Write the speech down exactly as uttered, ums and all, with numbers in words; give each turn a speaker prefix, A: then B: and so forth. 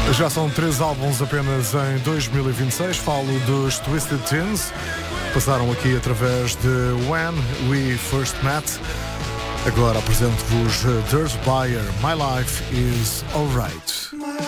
A: Já são três álbuns apenas em dois mil e vinte e seis. Falo dos Twisted Teens. Passaram aqui através de When We First Met. Agora apresento-vos Dirtbuyer, My Life Is Alright.